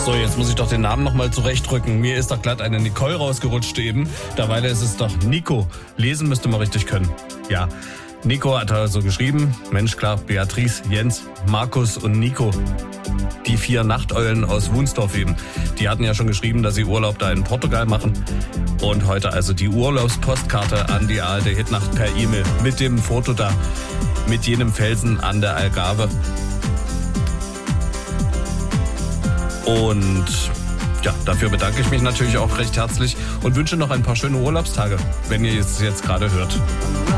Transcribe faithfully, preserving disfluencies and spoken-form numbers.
So, jetzt muss ich doch den Namen nochmal zurechtrücken. Mir ist doch glatt eine Nicole rausgerutscht eben. Dabei ist es doch Nico. Lesen müsste man richtig können. Ja, Nico hat also geschrieben. Mensch, klar, Beatrice, Jens, Markus und Nico. Die vier Nachteulen aus Wunsdorf eben. Die hatten ja schon geschrieben, dass sie Urlaub da in Portugal machen. Und heute also die Urlaubspostkarte an die alte Hitnacht per E-Mail. Mit dem Foto da. Mit jenem Felsen an der Algarve. Und ja, dafür bedanke ich mich natürlich auch recht herzlich und wünsche noch ein paar schöne Urlaubstage, wenn ihr es jetzt gerade hört.